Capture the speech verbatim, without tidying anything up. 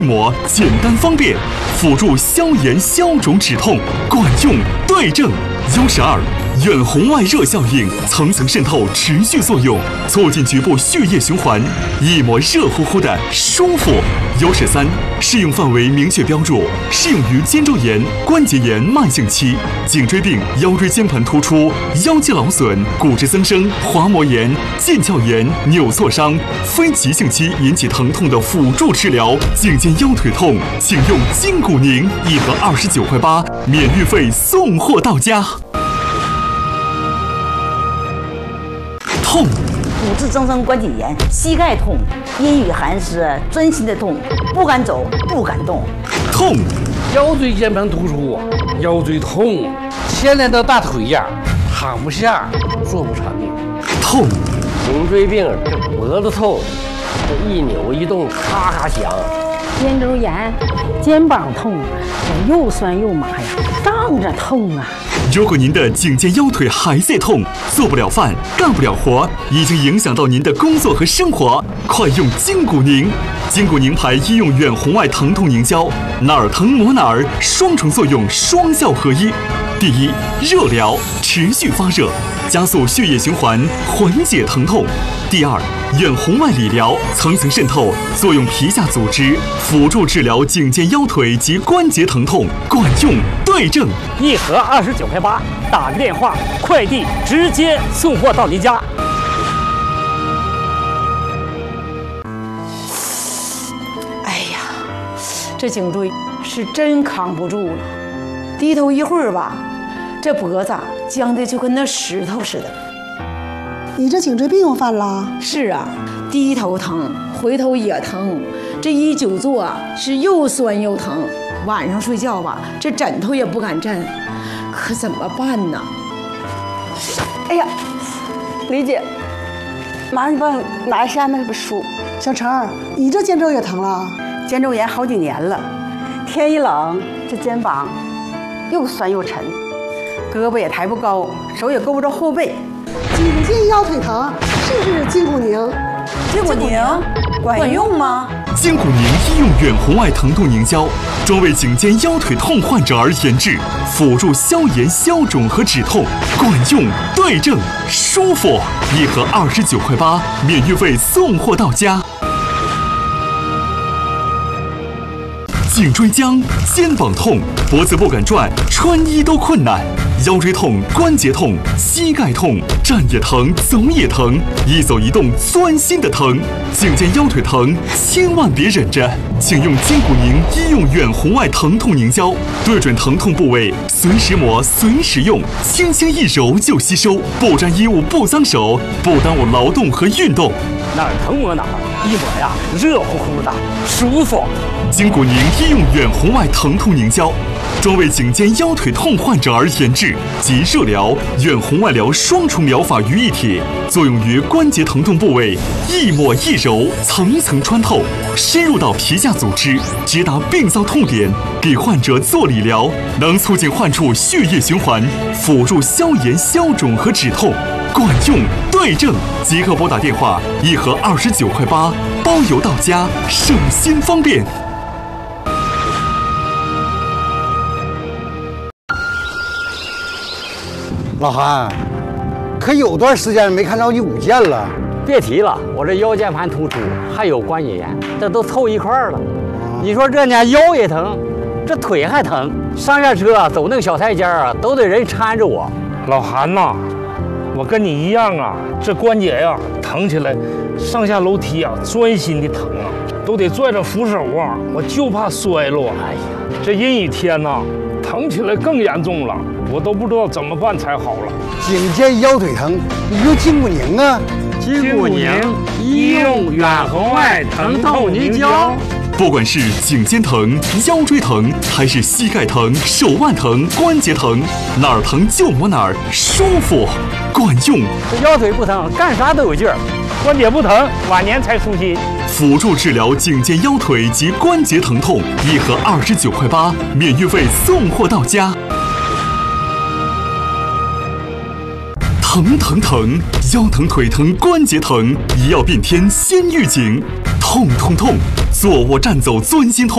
膜简单方便，辅助消炎消肿止痛，管用对症。优十二，远红外热效应，层层渗透，持续作用，促进局部血液循环，一抹热乎乎的舒服。优十三，适用范围明确标注，适用于肩周炎、关节炎慢性期、颈椎病、腰椎间盘突出、腰肌劳损、骨质增生、滑膜炎、腱鞘炎、扭挫伤、非急性期引起疼痛的辅助治疗。颈肩腰腿痛，请用筋骨宁，一盒二十九块八，免运费送货到家。痛， 骨质增生关节炎，膝盖痛，阴雨寒湿，钻心的痛，不敢走，不敢动。 痛， 腰椎间盘突出，腰椎痛，牵连到大腿呀，躺不下，坐不长的。 痛， 颈椎病，这脖子痛，这一扭一动咔咔响。 肩周炎，肩膀痛，这又酸又麻呀，胀着痛啊。 如果您的颈肩腰腿还在痛，做不了饭，干不了活，已经影响到您的工作和生活，快用筋骨宁。筋骨宁牌医用远红外疼痛凝胶，哪儿疼抹哪儿，双重作用，双效合一。第一，热疗，持续发热，加速血液循环，缓解疼痛。第二，远红外理疗，层层渗透，作用皮下组织，辅助治疗颈肩腰腿及关节疼痛，管用对症。 一盒二十九块八，打个电话，快递直接送货到您家。 哎呀，这颈椎是真扛不住了，低头一会儿吧，这脖子僵的就跟那石头似的。 你这颈椎病又犯了？ 是啊，低头疼，回头也疼，这一久坐是又酸又疼。晚上睡觉吧，这枕头也不敢枕，可怎么办呢？ 哎呀，李姐，麻烦你帮我拿下那本书。小陈儿，你这肩周也疼了？ 肩周炎好几年了，天一冷，这肩膀又酸又沉，胳膊也抬不高，手也够不着后背。 颈肩腰腿疼，试试筋骨宁。 筋骨宁管用吗？ 筋骨宁医用远红外疼痛凝胶，专为颈肩腰腿痛患者而研制，辅助消炎消肿和止痛，管用对症舒服。一盒二十九块八，免运费送货到家。颈椎僵、肩膀痛、脖子不敢转，穿衣都困难；腰椎痛、关节痛、膝盖痛，站也疼，走也疼，一走一动钻心的疼。颈肩腰腿疼，千万别忍着，请用筋骨宁医用远红外疼痛凝胶，对准疼痛部位，随时抹，随时用，轻轻一揉就吸收，不沾衣物，不脏手，不耽误劳动和运动。 哪儿疼抹哪儿，一抹呀热乎乎的，舒服。 筋骨宁医用远红外疼痛凝胶，专为颈肩腰腿痛患者而研制，集热疗、远红外疗双重疗法于一体，作用于关节疼痛部位，一抹一揉，层层穿透，深入到皮下组织，直达病灶痛点，给患者做理疗，能促进患处血液循环，辅助消炎消肿和止痛，管用对症。即刻拨打电话，一盒二十九块八，包邮到家，省心方便。 老韩，可有段时间没看着你舞剑了。 别提了，我这腰间盘突出，还有关节炎，这都凑一块儿了。你说这呢，腰也疼，这腿还疼，上下车走那个小台阶啊，都得人搀着我。 老韩呐，我跟你一样啊，这关节呀疼起来，上下楼梯啊钻心的疼啊，都得拽着扶手啊，我就怕摔落。哎呀，这阴雨天呐，疼起来更严重了。我都不知道怎么办才好了。 颈肩腰腿疼，你用筋骨宁啊！ 筋骨宁医用远红外疼痛凝胶。 不管是颈肩疼、腰椎疼，还是膝盖疼、手腕疼、关节疼，哪儿疼就抹哪儿，舒服，管用。 这腰腿不疼，干啥都有劲儿；关节不疼，晚年才舒心。 辅助治疗颈肩腰腿及关节疼痛，一盒二十九块八，免运费送货到家。疼疼疼，腰疼腿疼关节疼，医药变天先预警，痛痛痛，坐卧站走钻心痛。